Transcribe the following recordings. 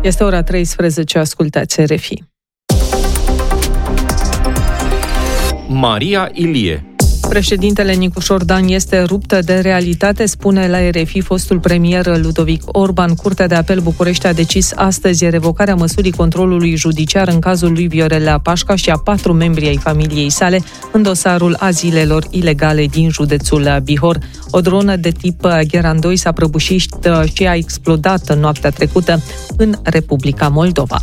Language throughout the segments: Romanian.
Este ora 13, ascultați RFI. Maria Ilie. Președintele Nicușor Dan este ruptă de realitate, spune la RFI fostul premier Ludovic Orban. Curtea de Apel București a decis astăzi revocarea măsurii controlului judiciar în cazul lui Viorel Pașca și a 4 membri ai familiei sale în dosarul azilelor ilegale din județul Bihor. O dronă de tip Gheran 2 s-a prăbușit și a explodat în noaptea trecută în Republica Moldova.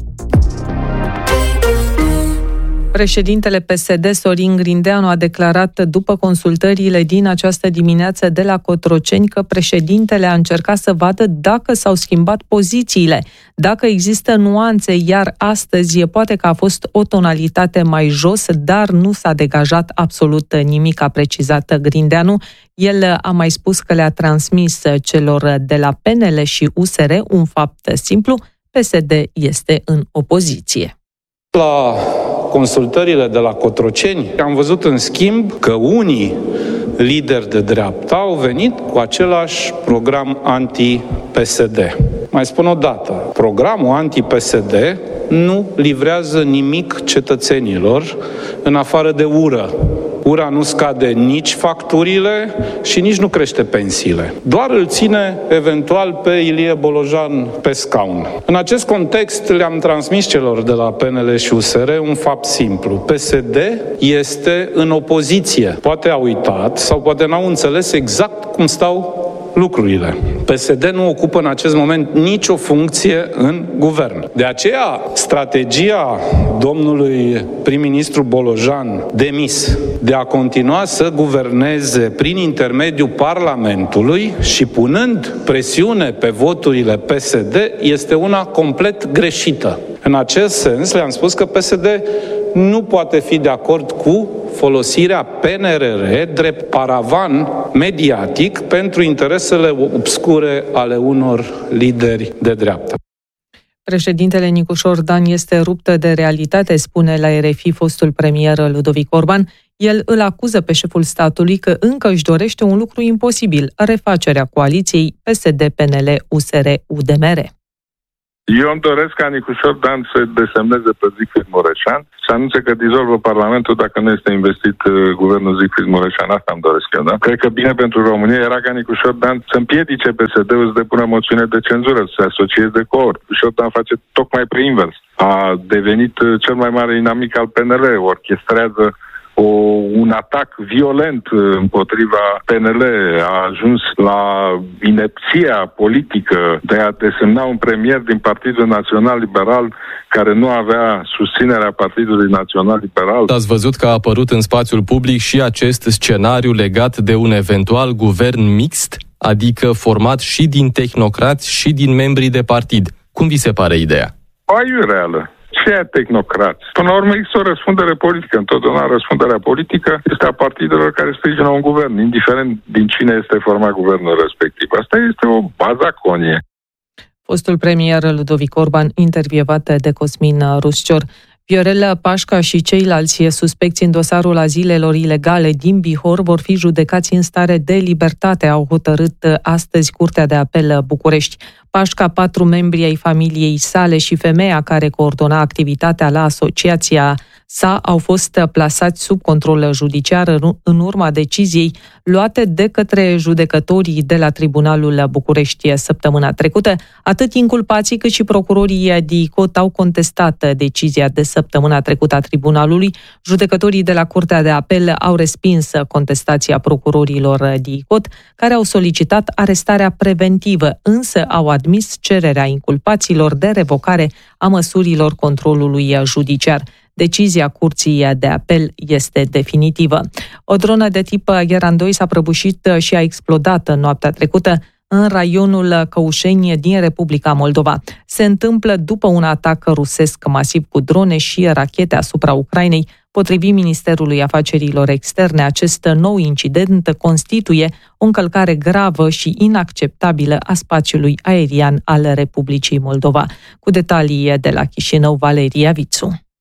Președintele PSD, Sorin Grindeanu, a declarat după consultările din această dimineață de la Cotroceni că președintele a încercat să vadă dacă s-au schimbat pozițiile, dacă există nuanțe, iar astăzi poate că a fost o tonalitate mai jos, dar nu s-a degajat absolut nimic, a precizat Grindeanu. El a mai spus că le-a transmis celor de la PNL și USR un fapt simplu: PSD este în opoziție. La consultările de la Cotroceni am văzut în schimb că unii lideri de dreapta au venit cu același program anti-PSD. Mai spun o dată, programul anti-PSD nu livrează nimic cetățenilor în afară de ură. Ura nu scade nici facturile și nici nu crește pensiile. Doar îl ține eventual pe Ilie Bolojan pe scaun. În acest context le-am transmis celor de la PNL și USR un fapt simplu. PSD este în opoziție. Poate a uitat sau poate n-au înțeles exact cum stau lucrurile. PSD nu ocupă în acest moment nicio funcție în guvern. De aceea, strategia domnului prim-ministru Bolojan demis de a continua să guverneze prin intermediul Parlamentului și punând presiune pe voturile PSD este una complet greșită. În acest sens, le-am spus că PSD nu poate fi de acord cu folosirea PNRR drept paravan mediatic pentru interesele obscure ale unor lideri de dreapta. Președintele Nicușor Dan este ruptă de realitate, spune la RFI fostul premier Ludovic Orban. El îl acuză pe șeful statului că încă își dorește un lucru imposibil: refacerea coaliției PSD-PNL-USR-UDMR. Eu îmi doresc ca Nicușor Dan să desemneze pe Siegfried Mureșan, să anunțe că dizolvă Parlamentul dacă nu este investit guvernul Siegfried Mureșan. Asta îmi doresc eu, da? Cred că bine pentru România era ca Nicușor Dan să împiedice PSD-ul să depună moțiune de cenzură, să se asocieze cu ori. Nicușor Dan face tocmai pe invers. A devenit cel mai mare inamic al PNL, orchestrează un atac violent împotriva PNL, a ajuns la inepția politică de a desemna un premier din Partidul Național Liberal care nu avea susținerea Partidului Național Liberal. Ați văzut că a apărut în spațiul public și acest scenariu legat de un eventual guvern mixt, adică format și din tehnocrați și din membrii de partid. Cum vi se pare ideea? Aiureală. Ce tehnocrați? Până la urmă există o răspundere politică. Întotdeauna răspunderea politică este a partidelor care sprijină un guvern, indiferent din cine este format guvernul respectiv. Asta este o bazaconie. Fostul premier Ludovic Orban, intervievat de Cosmin Ruscior. Viorel Pașca și ceilalți suspecți în dosarul azilelor ilegale din Bihor vor fi judecați în stare de libertate, au hotărât astăzi Curtea de Apel București. Pașca, 4 membri ai familiei sale și femeia care coordona activitatea la asociația sa au fost plasați sub control judiciar în urma deciziei luate de către judecătorii de la Tribunalul București săptămâna trecută. Atât inculpații cât și procurorii DICOT au contestat decizia de săptămâna trecută a tribunalului. Judecătorii de la Curtea de Apel au respins contestația procurorilor DICOT, care au solicitat arestarea preventivă, însă au admis cererea inculpaților de revocare a măsurilor controlului judiciar. Decizia Curții de Apel este definitivă. O dronă de tip Gheran 2 s-a prăbușit și a explodat în noaptea trecută în raionul Căușeni din Republica Moldova. Se întâmplă după un atac rusesc masiv cu drone și rachete asupra Ucrainei. Potrivit Ministerului Afacerilor Externe, acest nou incident constituie o încălcare gravă și inacceptabilă a spațiului aerian al Republicii Moldova. Cu detalii de la Chișinău, Valeria Vițu.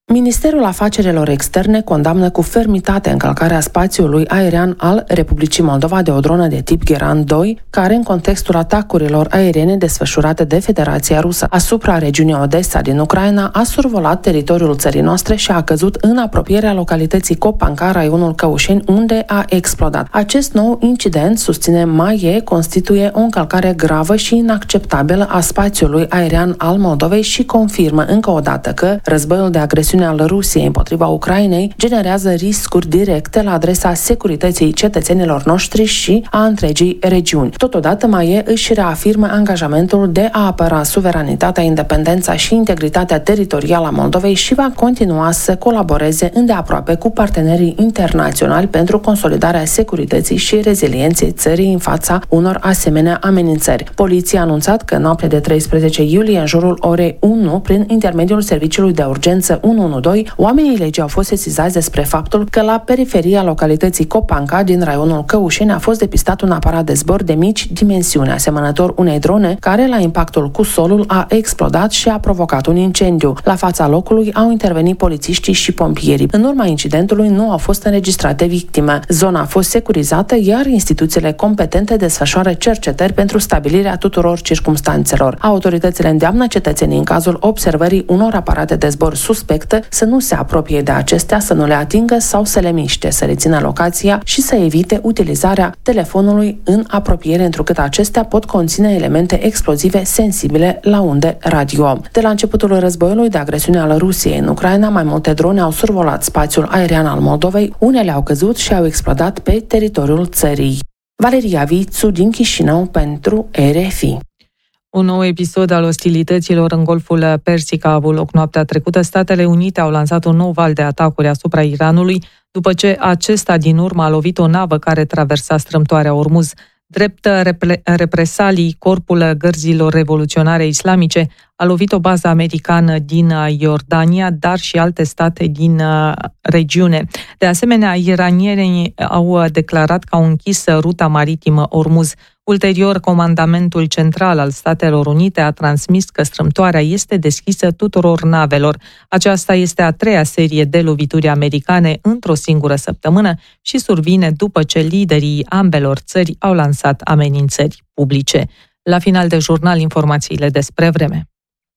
Ministerul Afacerilor Externe condamnă cu fermitate încălcarea spațiului aerian al Republicii Moldova de o dronă de tip Geran 2, care, în contextul atacurilor aeriene desfășurate de Federația Rusă asupra regiunii Odessa din Ucraina, a survolat teritoriul țării noastre și a căzut în apropierea localității Copanca, raionul Căușeni, unde a explodat. Acest nou incident, susține MAIE, constituie o încălcare gravă și inacceptabilă a spațiului aerian al Moldovei și confirmă încă o dată că războiul de agresiune al Rusiei împotriva Ucrainei generează riscuri directe la adresa securității cetățenilor noștri și a întregii regiuni. Totodată, MAIE își reafirmă angajamentul de a apăra suveranitatea, independența și integritatea teritorială a Moldovei și va continua să colaboreze îndeaproape cu partenerii internaționali pentru consolidarea securității și rezilienței țării în fața unor asemenea amenințări. Poliția a anunțat că noaptea de 13 iulie, în jurul orei 1, prin intermediul serviciului de urgență 112, oamenii legii au fost sesizați despre faptul că la periferia localității Copanca din raionul Căușeni a fost depistat un aparat de zbor de mici dimensiuni, asemănător unei drone, care la impactul cu solul a explodat și a provocat un incendiu. La fața locului au intervenit polițiștii și pompierii. În urma incidentului nu au fost înregistrate victime. Zona a fost securizată, iar instituțiile competente desfășoară cercetări pentru stabilirea tuturor circumstanțelor. Autoritățile îndeamnă cetățenii, în cazul observării unor aparate de zbor suspecte, să nu se apropie de acestea, să nu le atingă sau să le miște, să rețină locația și să evite utilizarea telefonului în apropiere, întrucât acestea pot conține elemente explozive sensibile la unde radio. De la începutul războiului de agresiune al Rusiei în Ucraina, mai multe drone au survolat spațiul aerian al Moldovei, unele au căzut și au explodat pe teritoriul țării. Valeria Vițu din Chișinău pentru RFI. Un nou episod al ostilităților în Golful Persic a avut loc noaptea trecută. Statele Unite au lansat un nou val de atacuri asupra Iranului, după ce acesta din urmă a lovit o navă care traversa strâmtoarea Ormuz. Drept represalii, Corpul Gărzilor Revoluționare Islamice a lovit o bază americană din Iordania, dar și alte state din regiune. De asemenea, iranienii au declarat că au închis ruta maritimă Ormuz. Ulterior, Comandamentul Central al Statelor Unite a transmis că strâmtoarea este deschisă tuturor navelor. Aceasta este a treia serie de lovituri americane într-o singură săptămână și survine după ce liderii ambelor țări au lansat amenințări publice. La final de jurnal, informațiile despre vreme.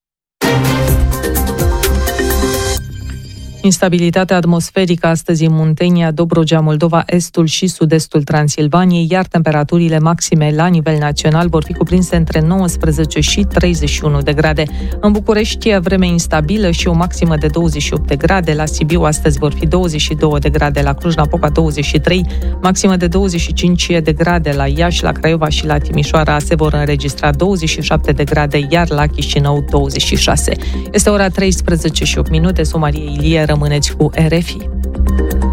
Instabilitatea atmosferică astăzi în Muntenia, Dobrogea, Moldova, estul și sud-estul Transilvaniei, iar temperaturile maxime la nivel național vor fi cuprinse între 19 și 31 de grade. În București, vreme instabilă și o maximă de 28 de grade. La Sibiu astăzi vor fi 22 de grade, la Cluj-Napoca 23, maximă de 25 de grade. La Iași, la Craiova și la Timișoara se vor înregistra 27 de grade, iar la Chișinău 26. Este ora 13 și 8 minute. Somarie Ilie, rămâneți cu RFI.